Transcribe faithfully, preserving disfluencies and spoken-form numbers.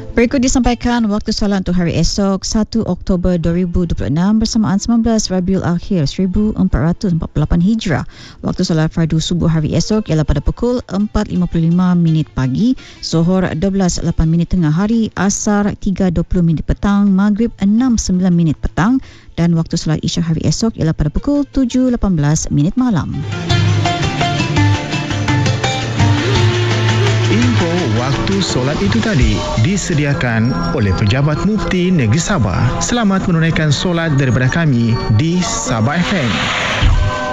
Berikut disampaikan waktu solat untuk hari esok satu Oktober dua ribu dua puluh enam bersamaan sembilan belas Rabiul Akhir seribu empat ratus empat puluh lapan Hijrah. Waktu solat fardu subuh hari esok ialah pada pukul empat lima puluh lima minit pagi, Zuhur dua belas lapan minit tengah hari, Asar tiga dua puluh minit petang, Maghrib enam sembilan minit petang dan waktu solat Isyak hari esok ialah pada pukul tujuh lapan belas minit malam. Info waktu solat itu tadi disediakan oleh Pejabat Mufti Negeri Sabah. Selamat menunaikan solat daripada kami di Sabah F M.